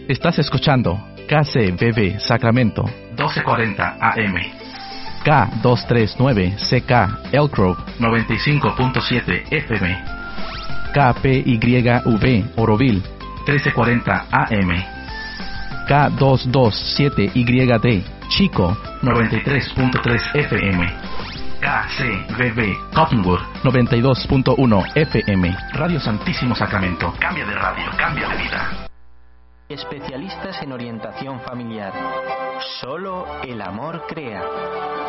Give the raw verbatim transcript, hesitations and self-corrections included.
Estás escuchando K C B B Sacramento doce cuarenta A M, K doscientos treinta y nueve C K Elk Grove noventa y cinco punto siete F M, K P Y V Oroville trece cuarenta A M, K doscientos veintisiete Y D Chico noventa y tres punto tres F M, K C B B Cottonwood noventa y dos punto uno F M. Radio Santísimo Sacramento. Cambia de radio, cambia de vida. Especialistas en orientación familiar. Solo el amor crea.